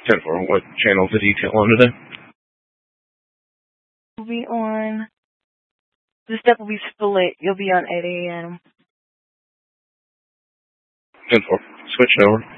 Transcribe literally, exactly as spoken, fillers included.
ten four, what channel is the detail on today? We'll be on, the step will be split. You'll be on eight A M ten four, switch over.